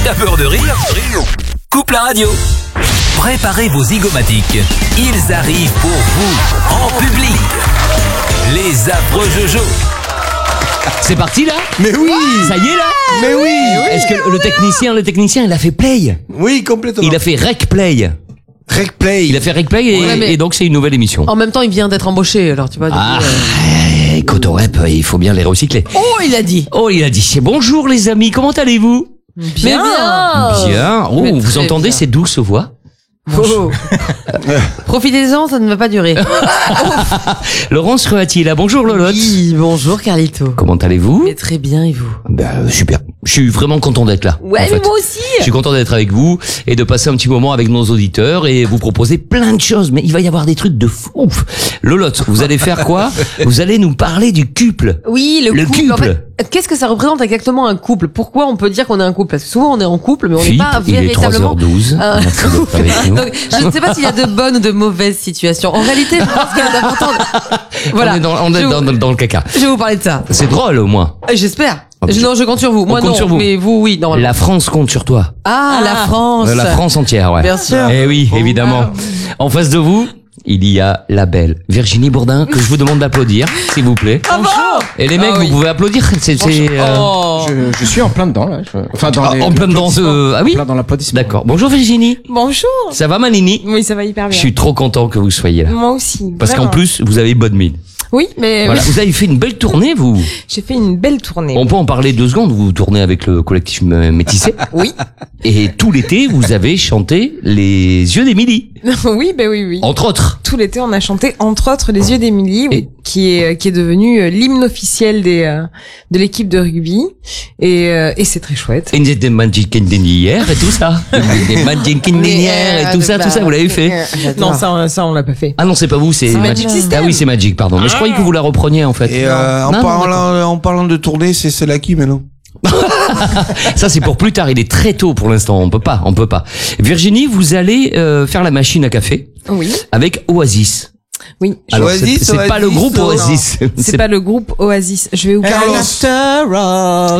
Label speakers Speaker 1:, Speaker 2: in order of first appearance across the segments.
Speaker 1: T'as peur de rire? Coupe la radio. Préparez vos zygomatiques. Ils arrivent pour vous, en public. Les affreux Jojo.
Speaker 2: C'est parti là?
Speaker 3: Mais oui!
Speaker 2: Ça y est là?
Speaker 3: Mais oui!
Speaker 2: Est-ce que le technicien, il a fait play?
Speaker 3: Oui, complètement.
Speaker 2: Il a fait rec play.
Speaker 3: Rec play.
Speaker 2: Il a fait rec play et donc c'est une nouvelle émission.
Speaker 4: En même temps, il vient d'être embauché, alors tu vois.
Speaker 2: Écoute, Rep, il faut bien les recycler.
Speaker 4: Oh, il a dit.
Speaker 2: C'est bonjour les amis, comment allez-vous?
Speaker 4: Bien.
Speaker 2: Bien. Oh,
Speaker 4: Mais
Speaker 2: vous
Speaker 4: très
Speaker 2: entendez
Speaker 4: bien.
Speaker 2: ces douces voix?
Speaker 4: Oh. Profitez-en, ça ne va pas durer.
Speaker 2: Laurence Roati là, bonjour Lolotte.
Speaker 4: Oui, bonjour Carlito.
Speaker 2: Comment allez-vous?
Speaker 4: Mais très bien, et vous?
Speaker 2: Super. Je suis vraiment content d'être là.
Speaker 4: Ouais,
Speaker 2: en
Speaker 4: mais
Speaker 2: fait.
Speaker 4: moi aussi.
Speaker 2: Je suis content d'être avec vous et de passer un petit moment avec nos auditeurs et vous proposer plein de choses. Mais il va y avoir des trucs de fou. Lolotte, vous allez faire quoi? Vous allez nous parler du couple.
Speaker 4: Oui, le couple.
Speaker 2: couple.
Speaker 4: En fait, qu'est-ce que ça représente exactement un couple? Pourquoi on peut dire qu'on est un couple? Parce que souvent on est en couple, mais on n'est
Speaker 2: Philippe,
Speaker 4: pas
Speaker 2: il est
Speaker 4: véritablement
Speaker 2: 3h12.
Speaker 4: un
Speaker 2: Merci d'être
Speaker 4: couple.
Speaker 2: avec nous.
Speaker 4: Donc, je ne sais pas s'il y a de bonnes ou de mauvaises situations. En réalité, je pense qu'il y a d'important. Voilà.
Speaker 2: On est dans le caca.
Speaker 4: Je vais vous parler de ça.
Speaker 2: C'est drôle au moins.
Speaker 4: J'espère.
Speaker 2: Oh,
Speaker 4: Non, je compte sur vous. Moi
Speaker 2: compte
Speaker 4: non,
Speaker 2: sur vous.
Speaker 4: mais vous oui, normalement.
Speaker 2: La France compte sur toi.
Speaker 4: La France.
Speaker 2: La France entière, ouais.
Speaker 4: Bien sûr.
Speaker 2: Eh oui, évidemment. En face de vous, il y a la belle Virginie Bourdin que je vous demande d'applaudir, s'il vous plaît.
Speaker 4: Bonjour.
Speaker 2: Et les mecs,
Speaker 4: Ah oui.
Speaker 2: vous pouvez applaudir.
Speaker 4: Oh.
Speaker 5: Je suis en plein dedans là. Enfin dans
Speaker 2: en plein dedans. Ah oui.
Speaker 5: plein dans l'applaudissement.
Speaker 2: D'accord. Bonjour Virginie.
Speaker 6: Bonjour.
Speaker 2: Ça va Manini?
Speaker 6: Oui, ça va hyper
Speaker 2: Je
Speaker 6: bien.
Speaker 2: suis trop content que vous soyez là.
Speaker 6: Moi aussi.
Speaker 2: Parce qu'en
Speaker 6: vraiment.
Speaker 2: plus, vous avez bonne mine.
Speaker 6: Oui, mais
Speaker 2: Voilà. Vous avez fait une belle tournée, vous.
Speaker 6: j'ai fait une belle tournée.
Speaker 2: On peut en parler 2 secondes. Vous tournez avec le collectif Métissé.
Speaker 6: Oui.
Speaker 2: Et tout l'été, vous avez chanté Les Yeux d'Émilie.
Speaker 6: Oui, ben oui.
Speaker 2: Entre autres.
Speaker 6: Tout l'été, on a chanté entre autres Les Yeux d'Émilie,
Speaker 2: Et-
Speaker 6: qui est devenu l'hymne officiel de l'équipe de rugby, et c'est très chouette.
Speaker 2: Et des Magic hier et tout ça. Des Magic hier et tout ça, vous l'avez fait.
Speaker 6: Non, ça on l'a pas fait.
Speaker 2: Ah non, c'est pas vous, c'est
Speaker 6: Magic System.
Speaker 2: Ah oui, c'est Magic, pardon. Mais je croyais que vous la repreniez en fait.
Speaker 3: Et
Speaker 2: Non,
Speaker 3: en parlant de tournée, c'est la qui maintenant?
Speaker 2: ça c'est pour plus tard, il est très tôt pour l'instant, on peut pas. Virginie, vous allez faire la machine à café
Speaker 6: Oui,
Speaker 2: avec Oasis.
Speaker 6: oui.
Speaker 2: Alors
Speaker 3: Oasis,
Speaker 2: c'est pas le
Speaker 3: Oasis,
Speaker 2: groupe
Speaker 3: non.
Speaker 2: Oasis.
Speaker 6: C'est pas le groupe Oasis. Je vais vous parler.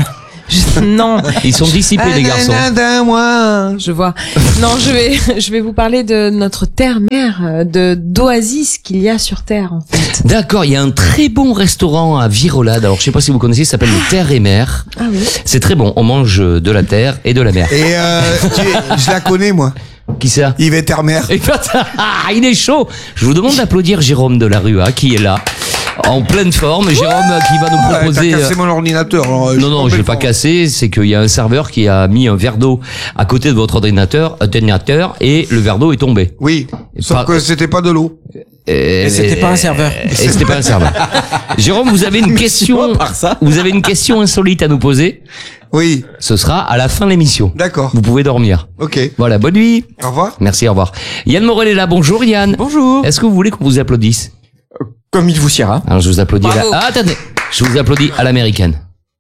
Speaker 6: Non,
Speaker 2: Ils sont dissipés les garçons.
Speaker 6: je vois. Non, je vais vous parler de notre terre-mère, d'Oasis qu'il y a sur Terre, en fait.
Speaker 2: D'accord, il y a un très bon restaurant à Virolade. Alors je sais pas si vous connaissez, ça s'appelle le Terre et Mer.
Speaker 6: Ah oui.
Speaker 2: C'est très bon, on mange de la terre et de la mer.
Speaker 3: Et je la connais moi.
Speaker 2: Qui ça?
Speaker 3: Yves Termer.
Speaker 2: Et il est chaud. Je vous demande d'applaudir Jérôme de la Rua qui est là en pleine forme. Jérôme qui va nous proposer.
Speaker 3: T'as cassé mon ordinateur. Alors,
Speaker 2: Non, je l'ai pas cassé. C'est qu'il y a un serveur qui a mis un verre d'eau à côté de votre ordinateur, et le verre d'eau est tombé.
Speaker 3: Oui. Sauf
Speaker 2: Pas-
Speaker 3: que c'était pas de l'eau.
Speaker 5: Et c'était pas un serveur.
Speaker 2: Et c'était pas un serveur. Jérôme, vous avez une question. Vous avez une question insolite à nous poser.
Speaker 3: Oui.
Speaker 2: Ce sera à la fin de l'émission.
Speaker 3: D'accord.
Speaker 2: Vous pouvez dormir.
Speaker 3: Ok.
Speaker 2: Voilà, bonne nuit.
Speaker 3: Au revoir.
Speaker 2: Merci, au revoir. Yann Morel est là. Bonjour Yann.
Speaker 5: Bonjour.
Speaker 2: Est-ce que vous voulez qu'on vous applaudisse?
Speaker 5: Comme il vous siera.
Speaker 2: Alors je vous applaudis
Speaker 4: Bravo.
Speaker 2: Ah, attendez. Je vous applaudis à l'américaine.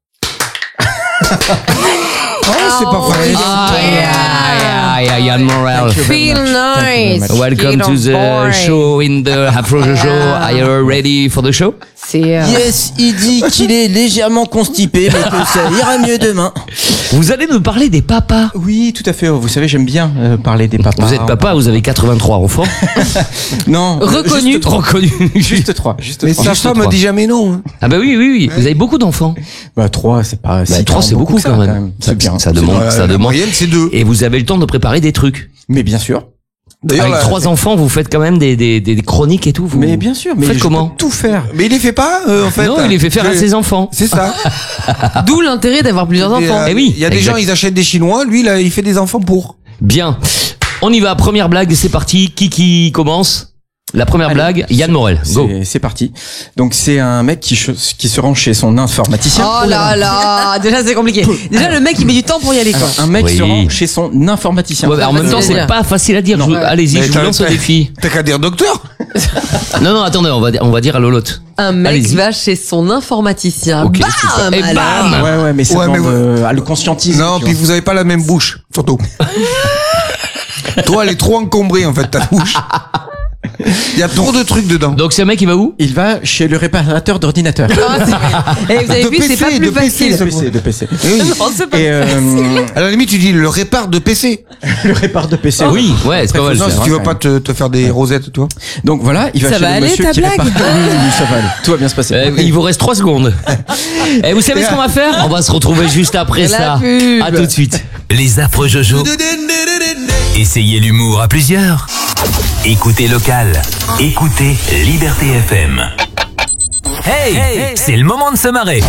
Speaker 5: C'est pas facile.
Speaker 2: Yann Morel.
Speaker 4: Feel nice.
Speaker 2: Welcome to the show in the Afro Show. Are you ready for the show?
Speaker 4: C'est
Speaker 7: Yes, il dit qu'il est légèrement constipé, mais que ça ira mieux demain.
Speaker 2: Vous allez nous parler des papas.
Speaker 5: Oui, tout à fait. Vous savez, j'aime bien parler des papas.
Speaker 2: Vous êtes papa, vous avez 83 enfants.
Speaker 5: Non.
Speaker 4: Reconnu.
Speaker 5: Juste 3.
Speaker 2: Reconnu.
Speaker 5: Juste 3. Juste
Speaker 3: Mais
Speaker 5: 3.
Speaker 3: sa femme dit jamais non. Hein.
Speaker 2: Ah bah oui. Vous avez beaucoup d'enfants.
Speaker 5: Bah 3, c'est pas.
Speaker 2: Bah, 3 c'est beaucoup
Speaker 5: que ça,
Speaker 2: quand même.
Speaker 5: C'est bien.
Speaker 2: Ça demande.
Speaker 3: La moyenne c'est 2.
Speaker 2: Et vous avez le temps de préparer des trucs.
Speaker 5: Mais bien sûr.
Speaker 3: D'ailleurs,
Speaker 2: Avec 3 enfants, vous faites quand même des chroniques et tout. Vous...
Speaker 5: Mais bien sûr. Mais
Speaker 2: Faites
Speaker 5: je
Speaker 2: comment
Speaker 5: peux tout faire.
Speaker 3: Mais il les fait pas en fait.
Speaker 2: Non, il les fait faire à ses enfants.
Speaker 3: C'est ça.
Speaker 4: d'où l'intérêt d'avoir plusieurs enfants.
Speaker 2: Eh oui,
Speaker 3: Il y a des
Speaker 2: exact.
Speaker 3: gens, ils achètent des Chinois. Lui, là, il fait des enfants pour.
Speaker 2: Bien. On y va. Première blague, c'est parti. Qui commence? La première
Speaker 5: Allez.
Speaker 2: blague, Yann Morel. Go.
Speaker 5: C'est parti. Donc c'est un mec qui se rend chez son informaticien.
Speaker 4: Oh là là, déjà c'est compliqué. Déjà le mec il met du temps pour y aller quoi.
Speaker 5: Un mec
Speaker 2: Oui.
Speaker 5: se rend chez son informaticien.
Speaker 2: Ouais, en même temps, c'est pas facile à dire.
Speaker 5: Non.
Speaker 2: Allez-y,
Speaker 3: Mais
Speaker 2: je vous lance au défi.
Speaker 3: T'as qu'à dire docteur.
Speaker 2: Non, attendez, on va dire à Lolotte.
Speaker 4: Un mec
Speaker 2: Allez-y.
Speaker 4: va chez son informaticien.
Speaker 2: Ok,
Speaker 4: Bam,
Speaker 2: super. Et
Speaker 4: alors.
Speaker 2: bam.
Speaker 5: Ouais, mais ça
Speaker 3: Ouais, mais
Speaker 5: demande à le conscientiser.
Speaker 3: Non,
Speaker 5: tu
Speaker 3: puis
Speaker 5: vois.
Speaker 3: vous avez pas la même bouche, surtout. Toi, elle est trop encombrée en fait ta bouche. Il y a trop de trucs dedans.
Speaker 2: Donc ce mec il va où?
Speaker 5: Il va chez le réparateur d'ordinateur.
Speaker 6: Et vous avez
Speaker 3: De
Speaker 6: vu, c'est
Speaker 3: PC,
Speaker 6: pas plus
Speaker 3: de PC,
Speaker 6: facile.
Speaker 5: De PC.
Speaker 3: Oui.
Speaker 6: Non, c'est pas
Speaker 5: Et
Speaker 3: À la limite, tu dis le répare de PC.
Speaker 5: le répare de PC.
Speaker 2: Oui, ouais, c'est pas mal.
Speaker 3: Non,
Speaker 2: ça.
Speaker 3: si tu veux pas te faire des rosettes, toi.
Speaker 5: Donc voilà, il va
Speaker 6: Ça
Speaker 5: chez
Speaker 6: va
Speaker 5: le
Speaker 6: aller,
Speaker 5: monsieur
Speaker 6: ta
Speaker 5: qui
Speaker 6: blague
Speaker 5: répare. Oui, ça va aller. Tout va bien se passer.
Speaker 2: Il vous reste 3 secondes. Et vous savez ce qu'on va faire? On va se retrouver juste après
Speaker 6: La
Speaker 2: ça.
Speaker 6: pub.
Speaker 2: À tout de suite.
Speaker 1: Les affreux Jojo. Essayez l'humour à plusieurs. Écoutez local. Écoutez Liberté FM. Hey, c'est le moment de se marrer.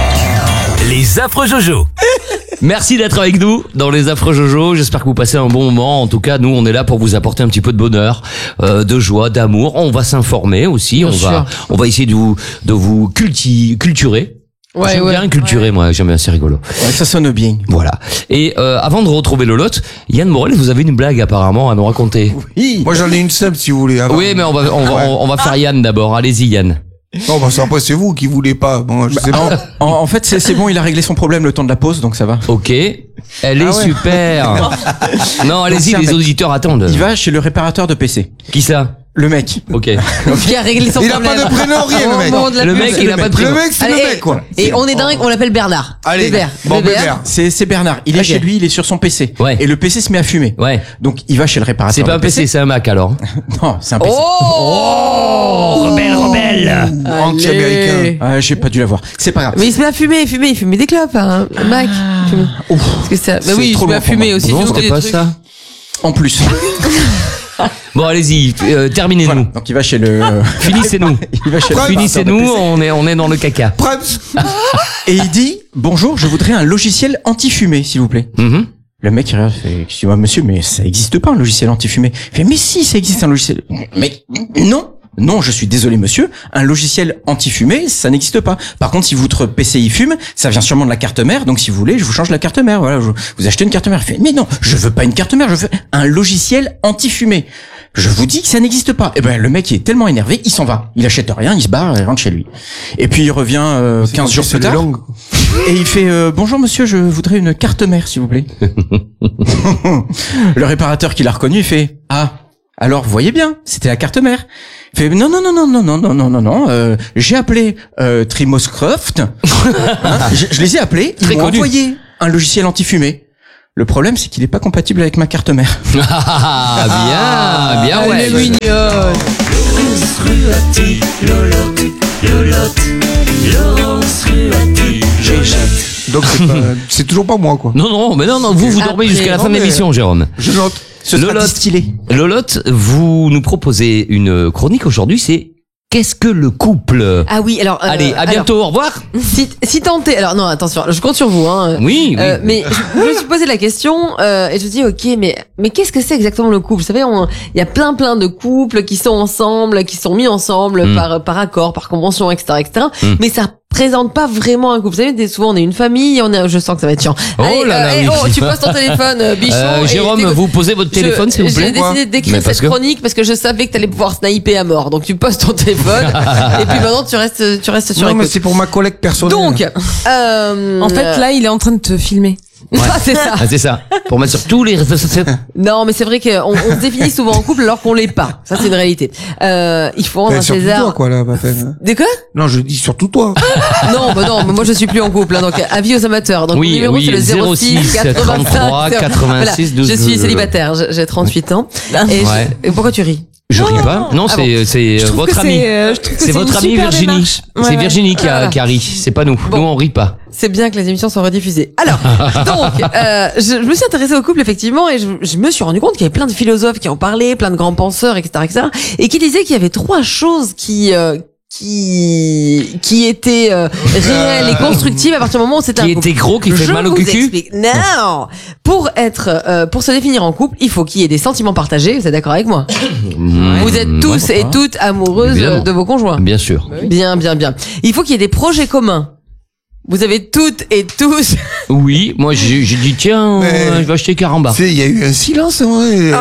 Speaker 1: Les affreux Jojo.
Speaker 2: Merci d'être avec nous dans les affreux Jojo. J'espère que vous passez un bon moment. En tout cas, nous, on est là pour vous apporter un petit peu de bonheur, de joie, d'amour. On va s'informer aussi. On va essayer de vous culturer.
Speaker 6: Ouais,
Speaker 2: J'aime
Speaker 6: ouais.
Speaker 2: bien culturer, moi. J'aime bien, c'est rigolo.
Speaker 5: Ouais, ça sonne bien.
Speaker 2: Voilà. Et avant de retrouver Lolotte, Yann Morel, vous avez une blague apparemment à nous raconter.
Speaker 5: Oui.
Speaker 3: Moi, j'en ai une simple si vous voulez. avant.
Speaker 2: Oui, mais on va faire Yann d'abord. Allez-y, Yann.
Speaker 3: Non, parce qu'après, c'est vous qui voulez pas. Bon, je sais pas.
Speaker 5: En fait, c'est bon, il a réglé son problème le temps de la pause, donc ça va.
Speaker 2: Ok. Elle est
Speaker 3: Ah ouais.
Speaker 2: super. Non, allez-y,
Speaker 5: Donc,
Speaker 2: les
Speaker 5: c'est un
Speaker 2: auditeurs attendent.
Speaker 5: Il va chez le réparateur de PC.
Speaker 2: Qui ça?
Speaker 5: Le mec.
Speaker 2: Ok.
Speaker 6: Qui a réglé son
Speaker 3: Il a
Speaker 6: problème.
Speaker 3: pas de prénom, rien, le mec.
Speaker 6: Au moment de la
Speaker 2: Le
Speaker 6: pub.
Speaker 2: mec, il a pas de
Speaker 3: Le
Speaker 2: prénom.
Speaker 3: mec, c'est le
Speaker 6: Allez,
Speaker 3: mec, quoi.
Speaker 6: Et on est dingue, on l'appelle Bernard.
Speaker 3: Allez.
Speaker 6: Bébert.
Speaker 3: Bon,
Speaker 6: Bébert.
Speaker 3: Bébert.
Speaker 5: C'est Bernard. Il est
Speaker 6: Ok.
Speaker 5: chez lui, il est sur son PC.
Speaker 2: Ouais.
Speaker 5: Et le PC se met à fumer.
Speaker 2: Ouais.
Speaker 5: Donc il va chez le réparateur.
Speaker 2: C'est pas
Speaker 5: de
Speaker 2: un PC, c'est un Mac alors.
Speaker 5: Non, c'est un PC.
Speaker 6: Oh,
Speaker 2: Rebelle.
Speaker 3: Anti-américain.
Speaker 5: Ah, j'ai pas dû l'avoir. C'est pas grave.
Speaker 6: Mais il se met à fumer, il fume des clopes, hein. Mac. Fumer. Parce que ça, bah
Speaker 5: C'est
Speaker 6: oui, il se
Speaker 5: trop
Speaker 6: met à
Speaker 5: loin pour
Speaker 6: fumer
Speaker 5: moi.
Speaker 6: aussi.
Speaker 2: Non,
Speaker 6: tu
Speaker 2: c'était
Speaker 6: des
Speaker 2: pas
Speaker 6: trucs.
Speaker 2: ça.
Speaker 5: En plus.
Speaker 2: Bon, allez-y, terminez-nous.
Speaker 5: Voilà. Donc il va chez le.
Speaker 2: Finissez-nous.
Speaker 5: Il va chez le
Speaker 2: Finissez-nous,
Speaker 5: réparateur de PC.
Speaker 2: on est dans le caca.
Speaker 3: Preps.
Speaker 5: Et il dit bonjour, je voudrais un logiciel anti-fumée, s'il vous plaît.
Speaker 2: Mhm.
Speaker 5: Le mec il regarde, il fait excusez-moi monsieur, mais ça existe pas un logiciel anti-fumée. Il fait mais si, ça existe un logiciel. Mais non. Non, je suis désolé monsieur, un logiciel anti-fumée, ça n'existe pas. Par contre, si votre PCI fume, ça vient sûrement de la carte mère, donc si vous voulez, je vous change la carte mère. Voilà, vous achetez une carte mère. Il fait mais non, je veux pas une carte mère, je veux un logiciel anti-fumée. Je vous dis que ça n'existe pas. Et ben le mec il est tellement énervé, il s'en va. Il achète rien, il se barre, il rentre chez lui. Et puis il revient 15 jours plus tard. Et il fait bonjour monsieur, je voudrais une carte mère s'il vous plaît. Le réparateur qui l'a reconnu, il fait ah alors vous voyez bien, c'était la carte mère. Il fait non, j'ai appelé Trimoscroft. Je les ai appelés, ils
Speaker 2: Très
Speaker 5: m'ont
Speaker 2: connu.
Speaker 5: envoyé un logiciel anti-fumée. Le problème c'est qu'il est pas compatible avec ma carte mère.
Speaker 2: Ah, bien,
Speaker 6: Elle
Speaker 2: ouais.
Speaker 6: est mignonne.
Speaker 3: Donc, c'est toujours pas moi, quoi.
Speaker 2: Non, mais non, vous dormez
Speaker 6: Après,
Speaker 2: jusqu'à la fin de
Speaker 3: non, mais-
Speaker 2: l'émission, Jérôme.
Speaker 3: Je note.
Speaker 5: Ce sera
Speaker 2: Lolotte.
Speaker 5: distillé.
Speaker 2: Lolotte, vous nous proposez une chronique aujourd'hui, c'est qu'est-ce que le couple?
Speaker 6: Ah oui, alors.
Speaker 2: Allez, à bientôt, au revoir.
Speaker 6: Si tenté, alors non, attention, je compte sur vous, hein.
Speaker 2: Oui, oui.
Speaker 6: Mais je me suis posé la question et je me dis ok, mais qu'est-ce que c'est exactement le couple? Vous savez, il y a plein de couples qui sont ensemble, qui sont mis ensemble par accord, par convention, etc., mais ça présente pas vraiment un couple. Vous savez, souvent on est une famille, je sens que ça va être chiant.
Speaker 2: Oh
Speaker 6: Allez,
Speaker 2: là là, oui.
Speaker 6: tu poses ton téléphone, bichon. et
Speaker 2: Jérôme,
Speaker 6: t'écoutes.
Speaker 2: vous posez votre téléphone, s'il vous plaît.
Speaker 6: J'ai décidé d'écrire
Speaker 2: Mais parce
Speaker 6: cette
Speaker 2: que-
Speaker 6: chronique parce que je savais que t'allais pouvoir sniper à mort. Donc tu poses ton téléphone et puis maintenant tu restes sur
Speaker 3: Non, mais
Speaker 6: écoute.
Speaker 3: c'est pour ma collègue personnelle.
Speaker 6: Donc,
Speaker 4: En fait, là, il est en train de te filmer.
Speaker 6: c'est ça.
Speaker 2: Ah, c'est ça. Pour mettre sur tous les réseaux sociaux.
Speaker 6: Non, mais c'est vrai qu'on se définit souvent en couple alors qu'on l'est pas. Ça, c'est une réalité. Il faut rendre à
Speaker 3: Surtout
Speaker 6: César.
Speaker 3: toi, quoi, là, Baptême.
Speaker 6: De quoi?
Speaker 3: Non, je dis surtout toi.
Speaker 6: Non, mais moi je suis plus en couple. Hein, donc avis aux amateurs. Donc
Speaker 2: Oui,
Speaker 6: mon numéro
Speaker 2: oui,
Speaker 6: c'est le 06
Speaker 2: 33 86 12.
Speaker 6: Je suis célibataire. J'ai 38 ans. Et
Speaker 2: Ouais.
Speaker 6: et pourquoi tu ris?
Speaker 2: Je ris pas. Non,
Speaker 6: Ah
Speaker 2: c'est
Speaker 4: Je trouve
Speaker 2: votre
Speaker 4: que
Speaker 2: ami.
Speaker 4: je trouve que
Speaker 2: C'est votre
Speaker 4: une
Speaker 2: amie
Speaker 4: super
Speaker 2: Virginie.
Speaker 4: démarche.
Speaker 2: C'est
Speaker 4: Ouais,
Speaker 2: Virginie qui
Speaker 6: Voilà.
Speaker 2: rit. C'est pas nous.
Speaker 6: Bon.
Speaker 2: Nous, on rit pas.
Speaker 6: C'est bien que les émissions soient rediffusées. Alors, donc, je me suis intéressée au couple effectivement et je me suis rendu compte qu'il y avait plein de philosophes qui en parlaient, plein de grands penseurs, etc., et qui disaient qu'il y avait 3 choses qui étaient réelles et constructives à partir du moment où c'était un
Speaker 2: Qui
Speaker 6: couple.
Speaker 2: était gros, qui fait
Speaker 6: Je
Speaker 2: mal au
Speaker 6: vous
Speaker 2: cucu.
Speaker 6: explique. Non, pour se définir en couple, il faut qu'il y ait des sentiments partagés. Vous êtes d'accord avec moi? Vous êtes tous et toutes amoureuses
Speaker 2: Évidemment.
Speaker 6: de vos conjoints.
Speaker 2: Bien sûr.
Speaker 6: Bien. Il faut qu'il y ait des projets communs. Vous avez toutes et tous.
Speaker 2: Oui, moi j'ai dit tiens,
Speaker 3: Mais-
Speaker 2: je vais acheter Caramba.
Speaker 3: Tu sais, il y a eu un silence, ouais. Ouais.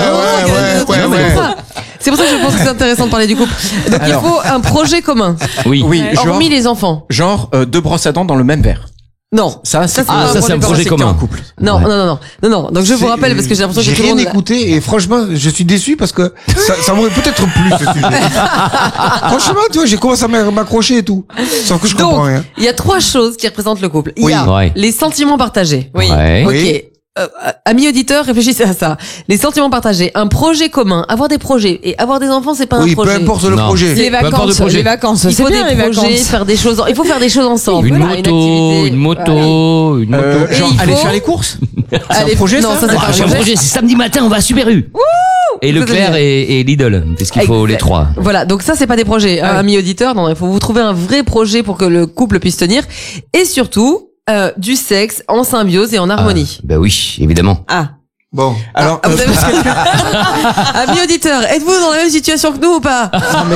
Speaker 6: C'est pour ça que je pense que c'est intéressant de parler du couple. Donc
Speaker 5: Alors.
Speaker 6: il faut un projet commun.
Speaker 2: Oui.
Speaker 5: Oui,
Speaker 6: Hormis les enfants.
Speaker 5: genre 2 brosses à dents dans le même verre.
Speaker 6: Non.
Speaker 5: Ça, c'est
Speaker 2: un projet commun.
Speaker 5: En couple.
Speaker 6: Non,
Speaker 5: Ouais.
Speaker 6: non. Donc je vous rappelle parce que j'ai l'impression que
Speaker 3: j'ai
Speaker 6: tout le
Speaker 3: rien
Speaker 6: monde.
Speaker 3: écouté et franchement, je suis déçu parce que ça m'aurait peut-être plu ce sujet. Franchement, tu vois, j'ai commencé à m'accrocher et tout. Sauf que je comprends
Speaker 6: Donc,
Speaker 3: rien.
Speaker 6: il y a 3 choses qui représentent le couple. Il
Speaker 3: Oui.
Speaker 6: y a
Speaker 2: Ouais.
Speaker 6: les sentiments partagés.
Speaker 2: Ouais.
Speaker 6: Ok.
Speaker 3: Oui.
Speaker 6: Amis auditeurs, réfléchissez à ça. Les sentiments partagés, un projet commun, avoir des projets et avoir des enfants, c'est pas un
Speaker 3: Oui, peu
Speaker 6: projet.
Speaker 3: importe le
Speaker 2: Non.
Speaker 3: projet.
Speaker 4: Les
Speaker 2: Peu importe le
Speaker 4: vacances,
Speaker 2: projet.
Speaker 4: les vacances,
Speaker 6: Il
Speaker 4: c'est
Speaker 6: faut
Speaker 4: bien
Speaker 6: des
Speaker 4: les
Speaker 6: projets,
Speaker 4: vacances.
Speaker 6: faire des choses. Il faut faire des choses ensemble.
Speaker 2: Une
Speaker 6: Voilà,
Speaker 2: moto,
Speaker 6: activité.
Speaker 2: une moto.
Speaker 5: Genre,
Speaker 6: il
Speaker 5: aller
Speaker 6: faut-
Speaker 5: faire les courses. C'est
Speaker 6: Allez,
Speaker 5: un projet,
Speaker 6: non,
Speaker 5: ça?
Speaker 6: ça, c'est
Speaker 2: Ah,
Speaker 6: pas
Speaker 2: j'ai un projet, c'est samedi matin, on va à Super U. Et
Speaker 6: Ça,
Speaker 2: Leclerc
Speaker 6: c'est
Speaker 2: et Lidl, parce qu'il faut les 3.
Speaker 6: Voilà, donc ça c'est pas des projets, amis auditeurs. Non, il faut vous trouver un vrai projet pour que le couple puisse tenir, et surtout du sexe en symbiose et en harmonie.
Speaker 2: Bah oui, évidemment.
Speaker 6: Ah.
Speaker 3: Bon.
Speaker 5: Alors,
Speaker 6: Vous avez- Amis auditeurs, êtes-vous dans la même situation que nous ou pas?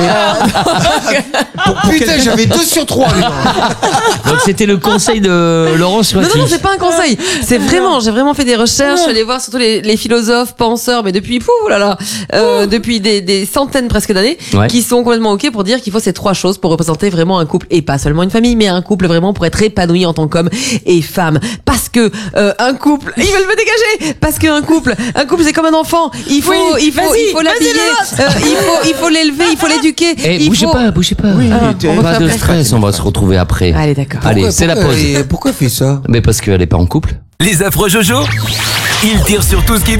Speaker 3: Putain, j'avais 2 sur 3, les gars.
Speaker 2: Donc c'était le conseil de Laurence
Speaker 6: Non,
Speaker 2: Swati.
Speaker 6: non, c'est pas un conseil. C'est vraiment, j'ai vraiment fait des recherches. Je suis allée voir surtout les philosophes, penseurs, mais depuis, depuis des centaines presque d'années,
Speaker 2: Ouais.
Speaker 6: qui sont complètement ok pour dire qu'il faut ces 3 choses pour représenter vraiment un couple, et pas seulement une famille, mais un couple vraiment pour être épanoui en tant qu'homme et femme. Parce que un couple, ils veulent me dégager. Parce qu'un couple, c'est comme un enfant. Il faut l'habiller, il faut l'élever, il faut l'éduquer.
Speaker 2: Eh,
Speaker 6: il
Speaker 2: bougez
Speaker 6: faut...
Speaker 2: pas, bougez pas.
Speaker 6: on va
Speaker 2: Pas
Speaker 6: faire
Speaker 2: de
Speaker 6: après.
Speaker 2: stress, on va se retrouver après.
Speaker 6: Allez, d'accord.
Speaker 2: Allez, c'est la pause.
Speaker 3: Pourquoi fait ça?
Speaker 2: Mais parce qu'elle est pas en couple.
Speaker 1: Les affreux Jojo, ils tirent sur tout ce qui bouge.